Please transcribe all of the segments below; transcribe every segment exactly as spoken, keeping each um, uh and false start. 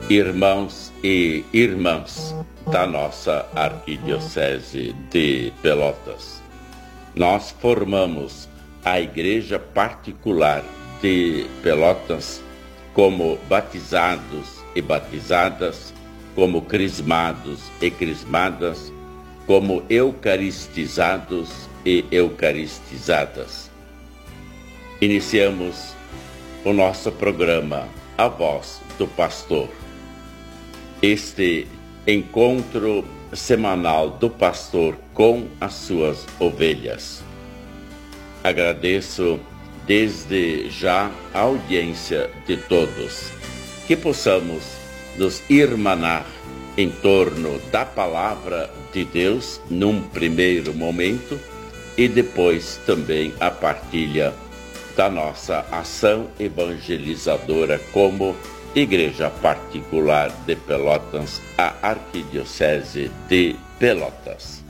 Irmãos e irmãs da nossa Arquidiocese de Pelotas, nós formamos a Igreja Particular de Pelotas como batizados e batizadas, como crismados e crismadas, como eucaristizados e eucaristizadas. Iniciamos o nosso programa A Voz do Pastor. Este encontro semanal do pastor com as suas ovelhas. Agradeço desde já a audiência de todos, que possamos nos irmanar em torno da palavra de Deus num primeiro momento e depois também a partilha da nossa ação evangelizadora como Igreja Particular de Pelotas, a Arquidiocese de Pelotas.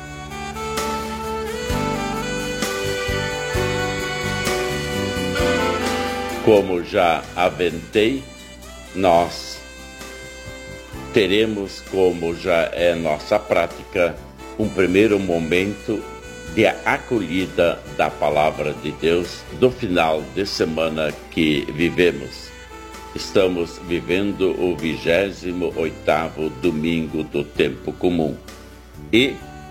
Como já aventei, nós teremos, como já é nossa prática, um primeiro momento de acolhida da Palavra de Deus do final de semana que vivemos. Estamos vivendo o vigésimo oitavo domingo do tempo comum. E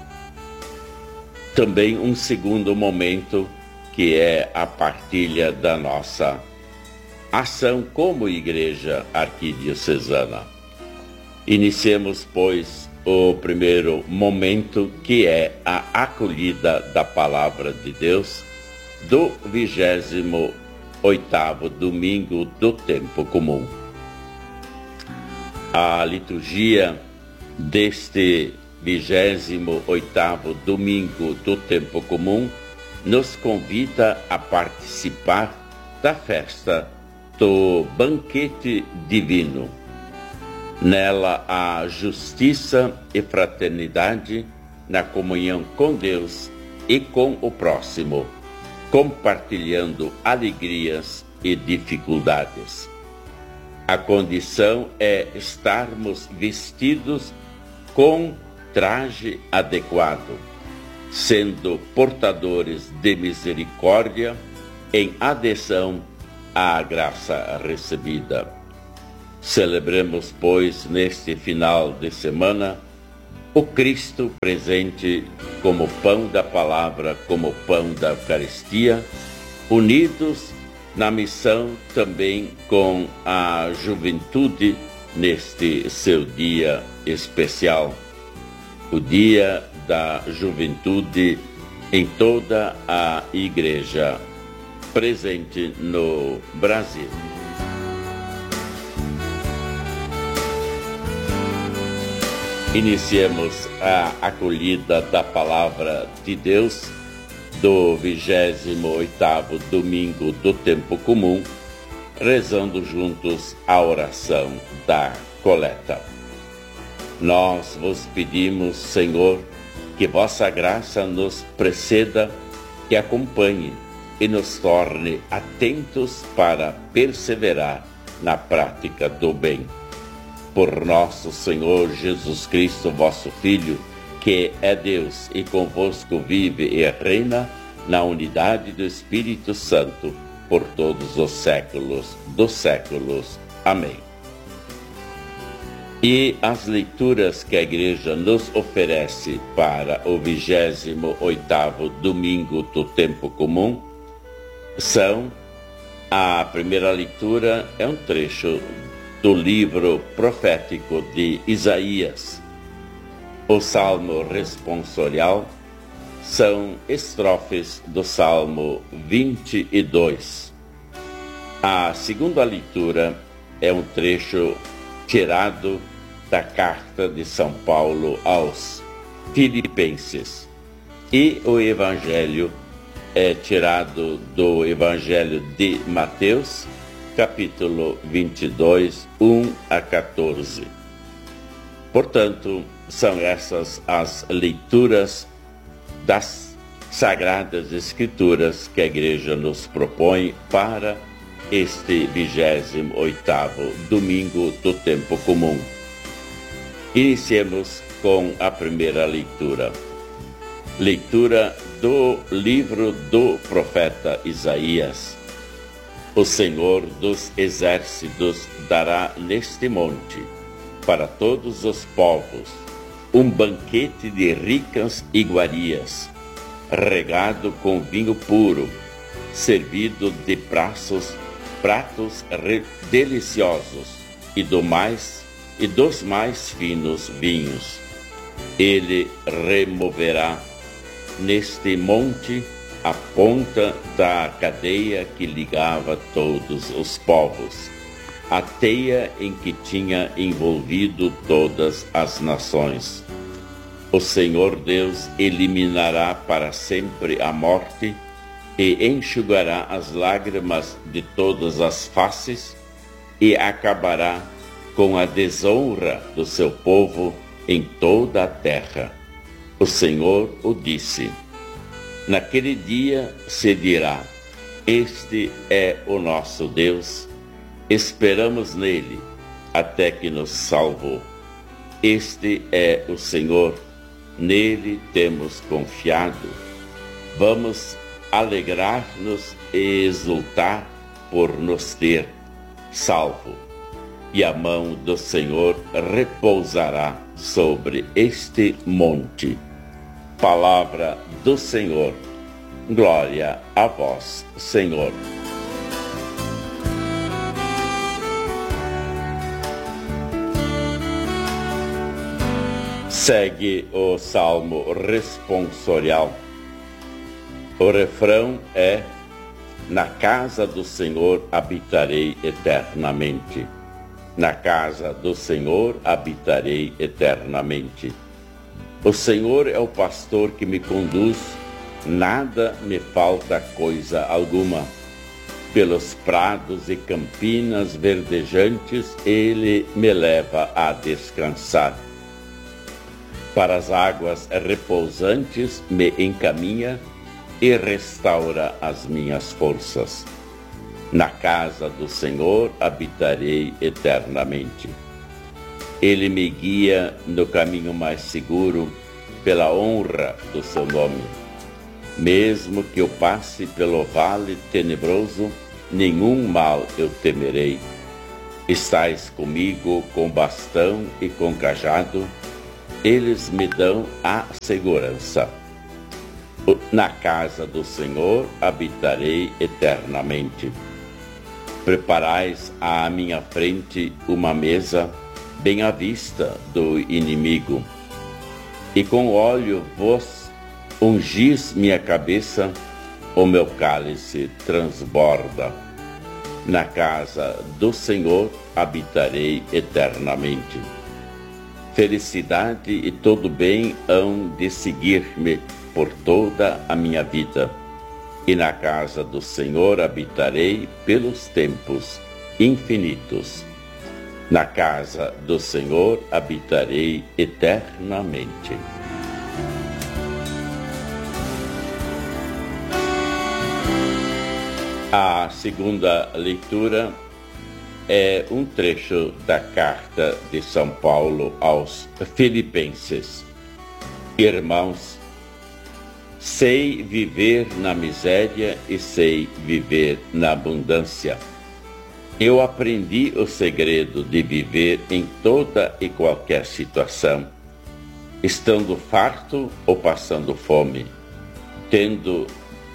também um segundo momento, que é a partilha da nossa ação como Igreja Arquidiocesana. Iniciemos, pois, o primeiro momento, que é a acolhida da Palavra de Deus do vigésimo oitavo domingo do tempo comum. A liturgia deste vigésimo oitavo domingo do tempo comum nos convida a participar da festa do banquete divino. Nela há justiça e fraternidade na comunhão com Deus e com o próximo, compartilhando alegrias e dificuldades. A condição é estarmos vestidos com traje adequado, sendo portadores de misericórdia em adesão à graça recebida. Celebremos, pois, neste final de semana, o Cristo presente como pão da palavra, como pão da Eucaristia, unidos na missão também com a juventude neste seu dia especial, o dia da juventude em toda a Igreja presente no Brasil. Iniciemos a acolhida da Palavra de Deus do vigésimo oitavo domingo do tempo comum, rezando juntos a oração da coleta. Nós vos pedimos, Senhor, que vossa graça nos preceda e acompanhe e nos torne atentos para perseverar na prática do bem. Por nosso Senhor Jesus Cristo, vosso Filho, que é Deus e convosco vive e reina na unidade do Espírito Santo, por todos os séculos dos séculos. Amém. E as leituras que a Igreja nos oferece para o vigésimo oitavo domingo do tempo comum são: a primeira leitura é um trecho do livro profético de Isaías. O salmo responsorial são estrofes do Salmo vinte e dois. A segunda leitura é um trecho tirado da carta de São Paulo aos Filipenses. E o Evangelho é tirado do Evangelho de Mateus, capítulo vinte e dois, um a quatorze. Portanto, são essas as leituras das Sagradas Escrituras que a Igreja nos propõe para este vigésimo oitavo domingo do tempo comum. Iniciemos com a primeira leitura. Leitura do livro do profeta Isaías. O Senhor dos exércitos dará neste monte, para todos os povos, um banquete de ricas iguarias, regado com vinho puro, servido de pratos, pratos deliciosos e do mais e dos mais finos vinhos. Ele removerá neste monte a ponta da cadeia que ligava todos os povos, a teia em que tinha envolvido todas as nações. O Senhor Deus eliminará para sempre a morte e enxugará as lágrimas de todas as faces e acabará com a desonra do seu povo em toda a terra. O Senhor o disse. Naquele dia se dirá: este é o nosso Deus, esperamos nele até que nos salvou. Este é o Senhor, nele temos confiado. Vamos alegrar-nos e exultar por nos ter salvo. E a mão do Senhor repousará sobre este monte. Palavra do Senhor. Glória a vós, Senhor. Segue o salmo responsorial. O refrão é: na casa do Senhor habitarei eternamente. Na casa do Senhor habitarei eternamente. O Senhor é o pastor que me conduz, nada me falta coisa alguma. Pelos prados e campinas verdejantes ele me leva a descansar. Para as águas repousantes me encaminha e restaura as minhas forças. Na casa do Senhor habitarei eternamente. Ele me guia no caminho mais seguro, pela honra do seu nome. Mesmo que eu passe pelo vale tenebroso, nenhum mal eu temerei. Estais comigo com bastão e com cajado, eles me dão a segurança. Na casa do Senhor habitarei eternamente. Preparais à minha frente uma mesa, bem à vista do inimigo. E com óleo vos ungis minha cabeça, o meu cálice transborda. Na casa do Senhor habitarei eternamente. Felicidade e todo bem hão de seguir-me por toda a minha vida. E na casa do Senhor habitarei pelos tempos infinitos. Na casa do Senhor habitarei eternamente. A segunda leitura é um trecho da carta de São Paulo aos Filipenses. Irmãos, sei viver na miséria e sei viver na abundância. Eu aprendi o segredo de viver em toda e qualquer situação, estando farto ou passando fome, tendo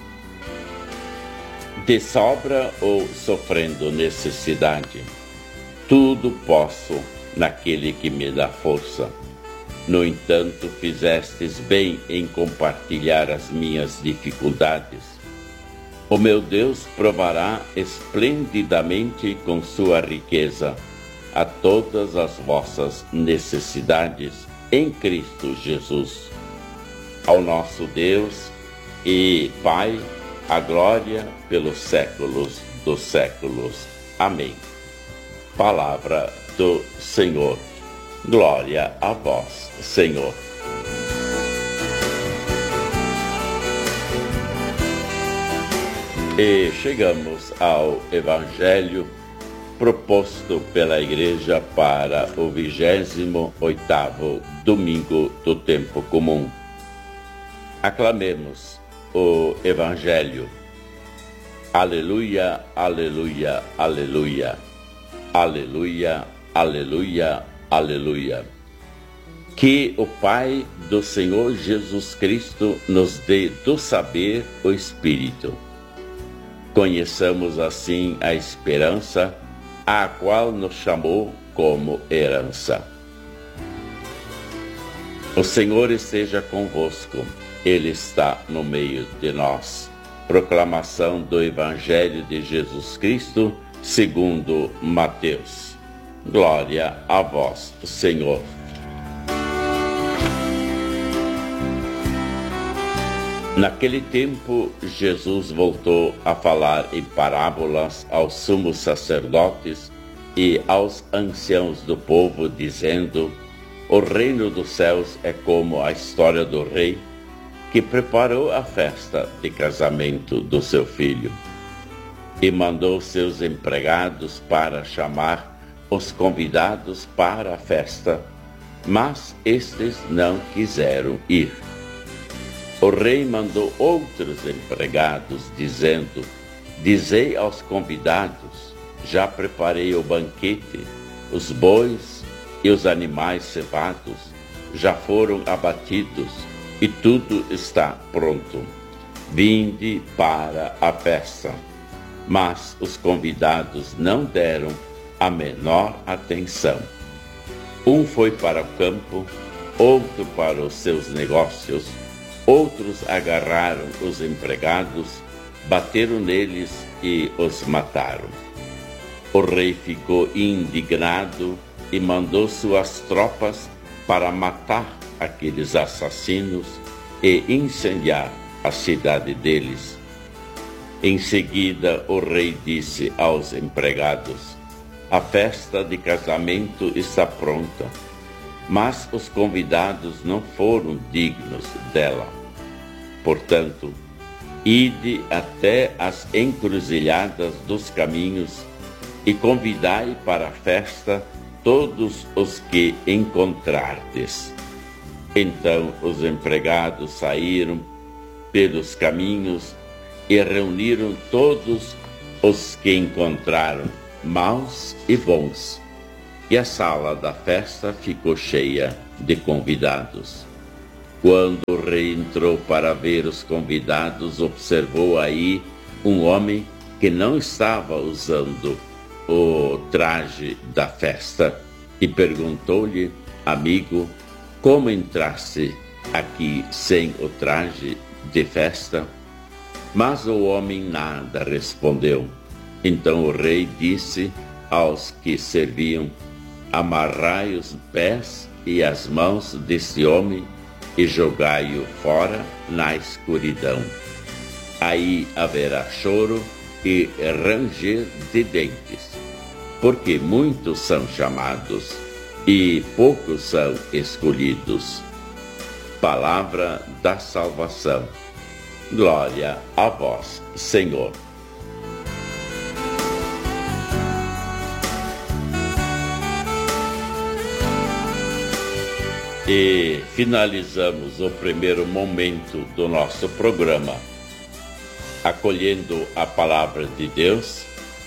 de sobra ou sofrendo necessidade. Tudo posso naquele que me dá força. No entanto, fizestes bem em compartilhar as minhas dificuldades. O meu Deus provará esplendidamente com sua riqueza a todas as vossas necessidades em Cristo Jesus. Ao nosso Deus e Pai, a glória pelos séculos dos séculos. Amém. Palavra do Senhor. Glória a vós, Senhor. E chegamos ao Evangelho proposto pela Igreja para o vigésimo oitavo domingo do tempo comum. Aclamemos o Evangelho. Aleluia, aleluia, aleluia. Aleluia, aleluia, aleluia. Que o Pai do Senhor Jesus Cristo nos dê do saber o Espírito. Conheçamos assim a esperança a qual nos chamou como herança. O Senhor esteja convosco, Ele está no meio de nós. Proclamação do Evangelho de Jesus Cristo segundo Mateus. Glória a vós, Senhor. Naquele tempo, Jesus voltou a falar em parábolas aos sumos sacerdotes e aos anciãos do povo, dizendo: o reino dos céus é como a história do rei que preparou a festa de casamento do seu filho e mandou seus empregados para chamar os convidados para a festa, mas estes não quiseram ir. O rei mandou outros empregados, dizendo: dizei aos convidados, já preparei o banquete, os bois e os animais cevados já foram abatidos e tudo está pronto. Vinde para a festa. Mas os convidados não deram a menor atenção. Um foi para o campo, outro para os seus negócios. Outros agarraram os empregados, bateram neles e os mataram. O rei ficou indignado e mandou suas tropas para matar aqueles assassinos e incendiar a cidade deles. Em seguida, o rei disse aos empregados: a festa de casamento está pronta, mas os convidados não foram dignos dela. Portanto, ide até as encruzilhadas dos caminhos e convidai para a festa todos os que encontrardes. Então os empregados saíram pelos caminhos e reuniram todos os que encontraram, maus e bons, e a sala da festa ficou cheia de convidados. Quando o rei entrou para ver os convidados, observou aí um homem que não estava usando o traje da festa e perguntou-lhe: amigo, como entraste aqui sem o traje de festa? Mas o homem nada respondeu. Então o rei disse aos que serviam: amarrai os pés e as mãos desse homem e jogai-o fora na escuridão. Aí haverá choro e ranger de dentes, porque muitos são chamados e poucos são escolhidos. Palavra da salvação. Glória a vós, Senhor. E finalizamos o primeiro momento do nosso programa acolhendo a palavra de Deus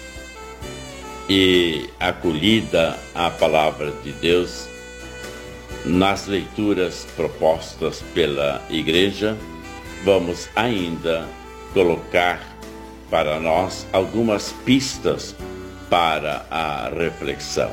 e acolhida a palavra de Deus nas leituras propostas pela Igreja. Vamos ainda colocar para nós algumas pistas para a reflexão.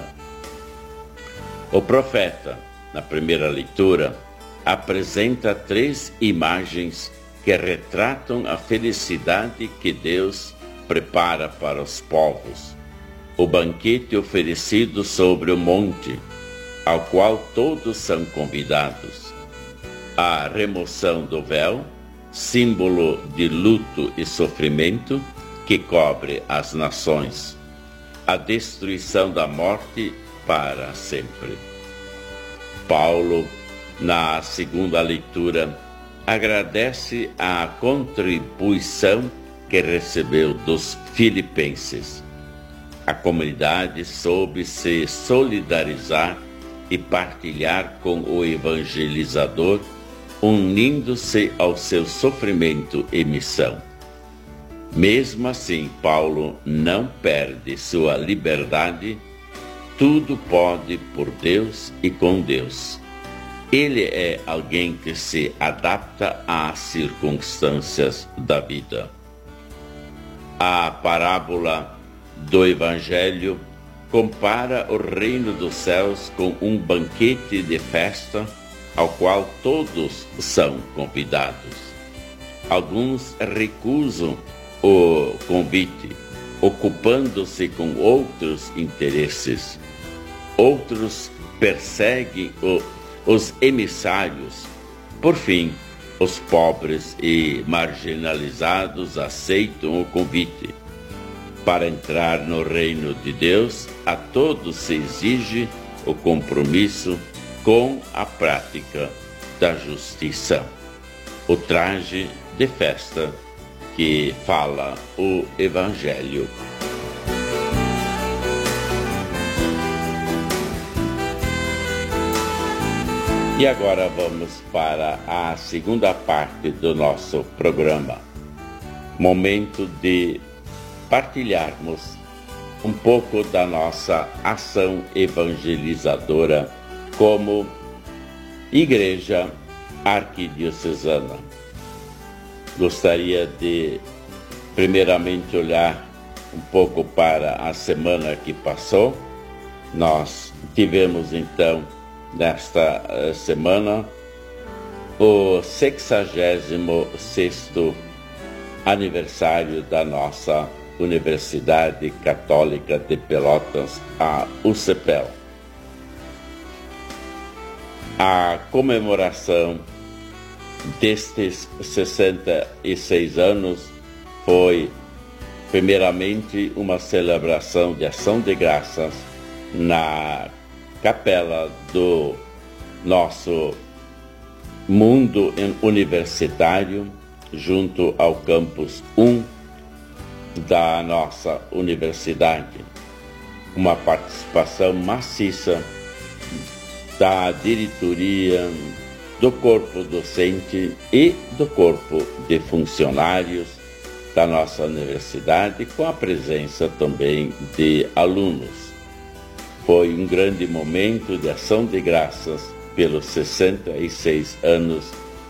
O profeta, na primeira leitura, apresenta três imagens que retratam a felicidade que Deus prepara para os povos. O banquete oferecido sobre o monte, ao qual todos são convidados. A remoção do véu, símbolo de luto e sofrimento que cobre as nações. A destruição da morte para sempre. Paulo, na segunda leitura, agradece a contribuição que recebeu dos filipenses. A comunidade soube se solidarizar e partilhar com o evangelizador, unindo-se ao seu sofrimento e missão. Mesmo assim, Paulo não perde sua liberdade. Tudo pode por Deus e com Deus. Ele é alguém que se adapta às circunstâncias da vida. A parábola do Evangelho compara o reino dos céus com um banquete de festa ao qual todos são convidados. Alguns recusam o convite, ocupando-se com outros interesses. Outros perseguem o, os emissários. Por fim, os pobres e marginalizados aceitam o convite. Para entrar no reino de Deus, a todos se exige o compromisso com a prática da justiça. O traje de festa que fala o Evangelho. E agora vamos para a segunda parte do nosso programa. Momento de partilharmos um pouco da nossa ação evangelizadora como Igreja Arquidiocesana. Gostaria de, primeiramente, olhar um pouco para a semana que passou. Nós tivemos, então, nesta uh, semana, o sexagésimo sexto aniversário da nossa Universidade Católica de Pelotas, a U C P E L. A comemoração destes sessenta e seis anos foi, primeiramente, uma celebração de ação de graças na capela do nosso mundo universitário, junto ao campus um da nossa universidade. Uma participação maciça da diretoria, do corpo docente e do corpo de funcionários da nossa universidade, com a presença também de alunos. Foi um grande momento de ação de graças pelos sessenta e seis anos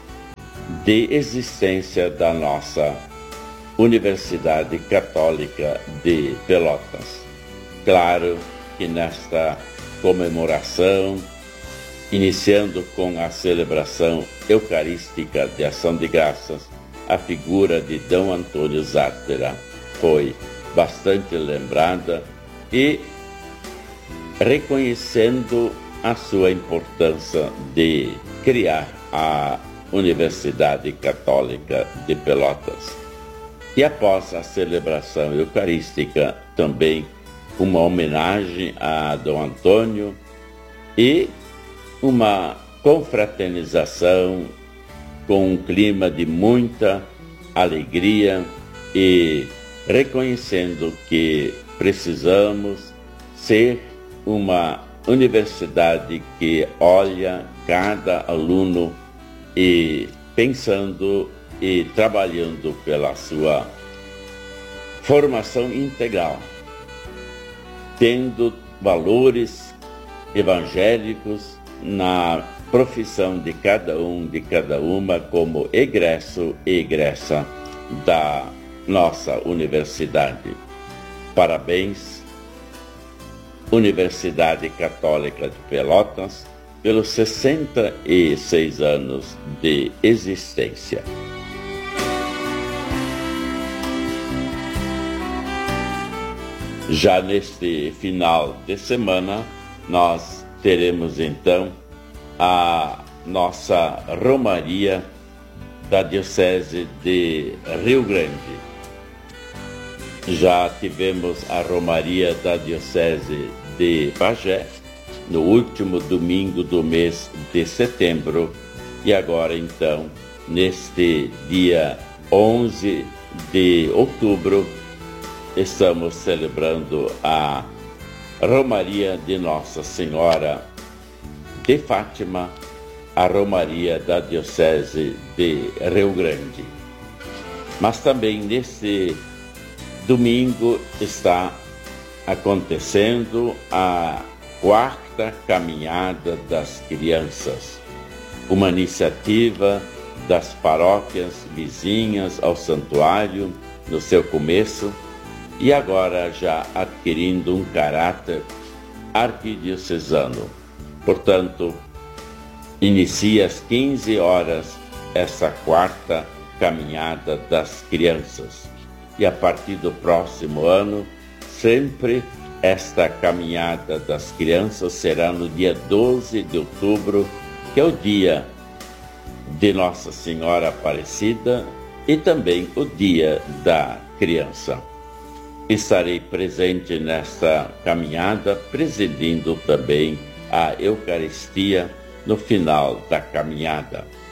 de existência da nossa Universidade Católica de Pelotas. Claro que nesta comemoração, iniciando com a celebração eucarística de ação de graças, a figura de D. Antônio Zátera foi bastante lembrada e reconhecendo a sua importância de criar a Universidade Católica de Pelotas. E após a celebração eucarística, também uma homenagem a D. Antônio e uma confraternização com um clima de muita alegria e reconhecendo que precisamos ser uma universidade que olha cada aluno e pensando e trabalhando pela sua formação integral, tendo valores evangélicos na profissão de cada um, de cada uma, como egresso e egressa da nossa universidade. Parabéns, Universidade Católica de Pelotas, pelos sessenta e seis anos de existência. Já neste final de semana, nós teremos então a nossa Romaria da Diocese de Rio Grande. Já tivemos a Romaria da Diocese de Bagé no último domingo do mês de setembro e agora então, neste dia onze de outubro, estamos celebrando a Romaria de Nossa Senhora de Fátima, a Romaria da Diocese de Rio Grande. Mas também nesse domingo está acontecendo a quarta Caminhada das Crianças, uma iniciativa das paróquias vizinhas ao santuário no seu começo e agora já adquirindo um caráter arquidiocesano. Portanto, inicia às quinze horas essa quarta Caminhada das Crianças. E a partir do próximo ano, sempre esta Caminhada das Crianças será no dia doze de outubro, que é o dia de Nossa Senhora Aparecida e também o dia da criança. Estarei presente nesta caminhada, presidindo também a Eucaristia no final da caminhada.